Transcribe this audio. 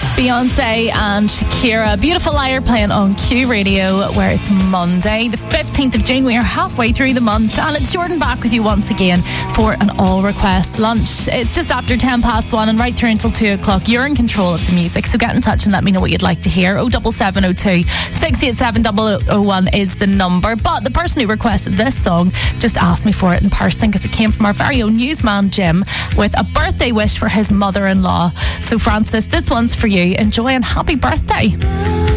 Beyonce and Shakira. Beautiful Liar playing on Q Radio, where it's Monday, the 15th of June. We are halfway through the month, and it's Jordan back with you once again for an all-request lunch. It's just after 10 past 1 and right through until 2 o'clock. You're in control of the music, so get in touch and let me know what you'd like to hear. 07702 687 0001 is the number. But the person who requested this song just asked me for it in person because it came from our very own newsman Jim with a birthday wish for his mother-in-law. So Francis, this one's for you. Enjoy and happy birthday.